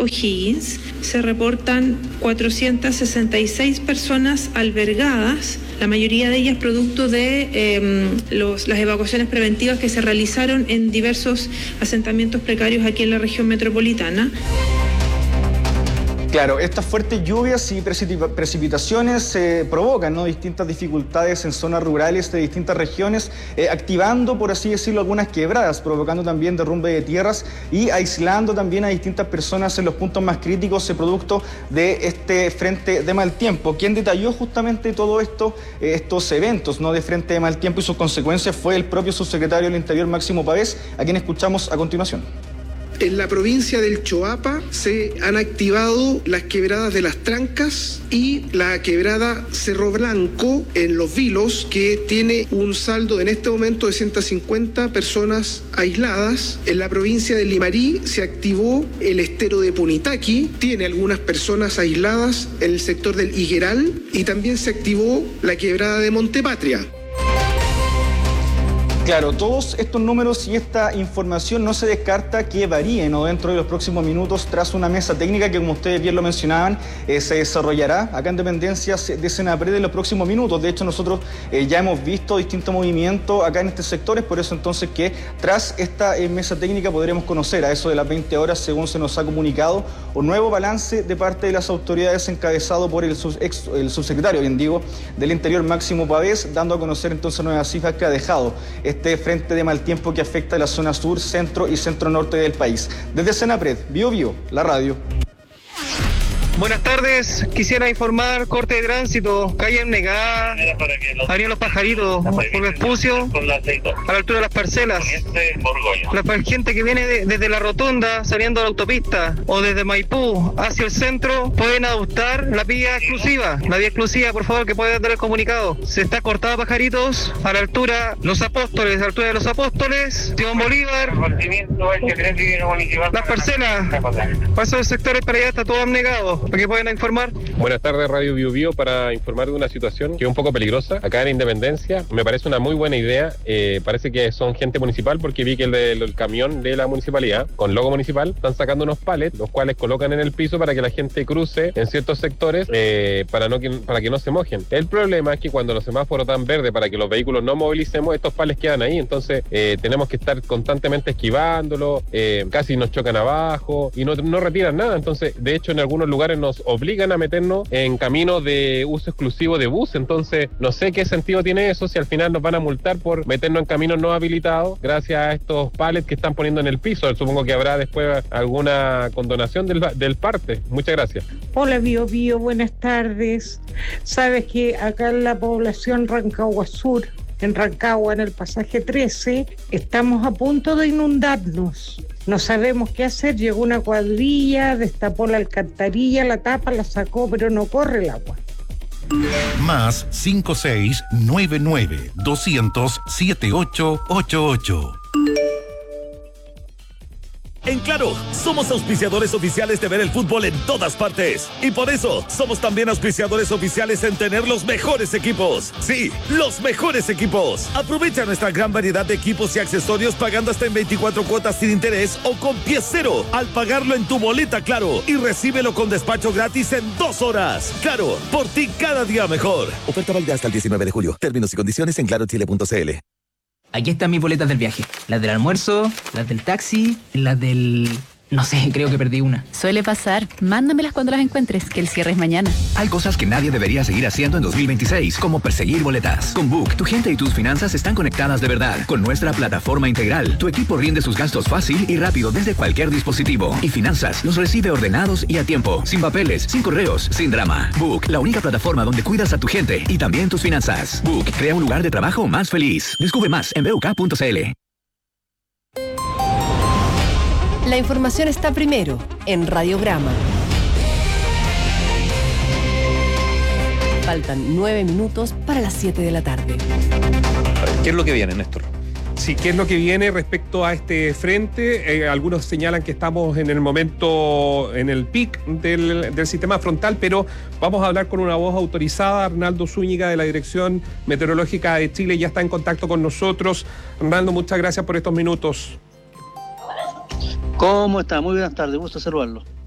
O'Higgins se reportan 466 personas albergadas, la mayoría de ellas producto de las evacuaciones preventivas que se realizaron en diversos asentamientos precarios aquí en la región metropolitana. Claro, estas fuertes lluvias y precipitaciones provocan, ¿no?, distintas dificultades en zonas rurales de distintas regiones, activando, por así decirlo, algunas quebradas, provocando también derrumbe de tierras y aislando también a distintas personas en los puntos más críticos, producto de este frente de mal tiempo. Quien detalló justamente todo esto, estos eventos, ¿no?, de frente de mal tiempo y sus consecuencias fue el propio subsecretario del Interior, Máximo Pavés, a quien escuchamos a continuación. En la provincia del Choapa se han activado las quebradas de Las Trancas y la quebrada Cerro Blanco en Los Vilos, que tiene un saldo en este momento de 150 personas aisladas. En la provincia de Limarí se activó el estero de Punitaqui, tiene algunas personas aisladas en el sector del Higueral, y también se activó la quebrada de Montepatria. Claro, todos estos números y esta información no se descarta que varíen, ¿no?, dentro de los próximos minutos tras una mesa técnica que, como ustedes bien lo mencionaban, se desarrollará acá en dependencias de Senapred en los próximos minutos. De hecho, nosotros ya hemos visto distintos movimientos acá en estos sectores, por eso entonces que tras esta mesa técnica podremos conocer a eso de las 20 horas, según se nos ha comunicado, un nuevo balance de parte de las autoridades encabezado por el subsecretario, bien digo, del Interior, Máximo Pavés, dando a conocer entonces nuevas cifras que ha dejado este frente de mal tiempo que afecta a la zona sur, centro y centro-norte del país. Desde Senapred, Bio, la radio. Buenas tardes, quisiera informar corte de tránsito, calle Ennegada, Avenida Los Pajaritos, por Vespucio, a la altura de las parcelas. La gente que viene desde la rotonda, saliendo de la autopista, o desde Maipú hacia el centro, pueden adoptar la vía exclusiva, por favor, que puede dar el comunicado. Se está cortada Pajaritos, a la altura Los Apóstoles, a la altura de Los Apóstoles, Simón Bolívar, las parcelas, paso de sectores para allá, está todo abnegado. ¿Para qué pueden informar? Buenas tardes, Radio Bio, para informar de una situación que es un poco peligrosa acá en Independencia. Me parece una muy buena idea. Parece que son gente municipal, porque vi que el camión de la municipalidad con logo municipal están sacando unos palets, los cuales colocan en el piso para que la gente cruce en ciertos sectores, para que no se mojen. El problema es que cuando los semáforos dan verde para que los vehículos no movilicemos, estos palets quedan ahí. Entonces tenemos que estar constantemente esquivándolo, casi nos chocan abajo y no retiran nada. Entonces, de hecho, en algunos lugares nos obligan a meternos en caminos de uso exclusivo de bus. Entonces, no sé qué sentido tiene eso si al final nos van a multar por meternos en caminos no habilitados gracias a estos palets que están poniendo en el piso. Supongo que habrá después alguna condonación del parte. Muchas gracias. Hola, Bio, buenas tardes. Sabes que acá en la población Rancagua Sur, en Rancagua, en el pasaje 13, estamos a punto de inundarnos. No sabemos qué hacer. Llegó una cuadrilla, destapó la alcantarilla, la tapa, la sacó, pero no corre el agua. Más 5699-200-7888. En Claro, somos auspiciadores oficiales de ver el fútbol en todas partes. Y por eso, somos también auspiciadores oficiales en tener los mejores equipos. Sí, los mejores equipos. Aprovecha nuestra gran variedad de equipos y accesorios pagando hasta en 24 cuotas sin interés o con pie cero al pagarlo en tu boleta Claro. Y recíbelo con despacho gratis en 2 horas. Claro, por ti cada día mejor. Oferta válida hasta el 19 de julio. Términos y condiciones en clarochile.cl. Aquí están mis boletas del viaje. Las del almuerzo, las del taxi, las del... No sé, creo que perdí una. Suele pasar. Mándamelas cuando las encuentres, que el cierre es mañana. Hay cosas que nadie debería seguir haciendo en 2026, como perseguir boletas. Con Book, tu gente y tus finanzas están conectadas de verdad. Con nuestra plataforma integral, tu equipo rinde sus gastos fácil y rápido desde cualquier dispositivo. Y finanzas los recibe ordenados y a tiempo. Sin papeles, sin correos, sin drama. Book, la única plataforma donde cuidas a tu gente y también tus finanzas. Book, crea un lugar de trabajo más feliz. Descubre más en buk.cl. La información está primero en Radiograma. Faltan 9 minutos para las 7 de la tarde. ¿Qué es lo que viene, Néstor? Sí, ¿qué es lo que viene respecto a este frente? Algunos señalan que estamos en el momento, en el pic del sistema frontal, pero vamos a hablar con una voz autorizada. Arnaldo Zúñiga, de la Dirección Meteorológica de Chile, ya está en contacto con nosotros. Arnaldo, muchas gracias por estos minutos. ¿Cómo está? Muy buenas tardes, gusto saludarlo.